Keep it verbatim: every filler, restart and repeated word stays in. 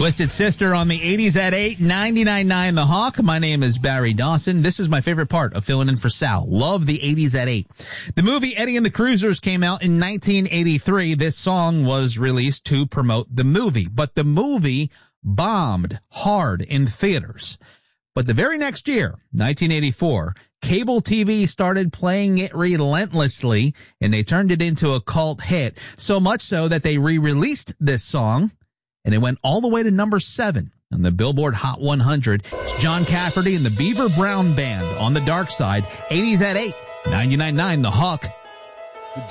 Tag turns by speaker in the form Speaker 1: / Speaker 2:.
Speaker 1: Twisted Sister on the eighties at eight, ninety-nine point nine The Hawk. My name is Barry Dawson. This is my favorite part of filling in for Sal. Love the eighties at eight. The movie Eddie and the Cruisers came out in nineteen eighty-three. This song was released to promote the movie, but the movie bombed hard in theaters. But the very next year, nineteen eighty-four, cable T V started playing it relentlessly, and they turned it into a cult hit, so much so that they re-released this song, and it went all the way to number seven on the Billboard Hot one hundred. It's John Cafferty and the Beaver Brown Band on the Dark Side, eighties at eight, ninety-nine point nine The Hawk.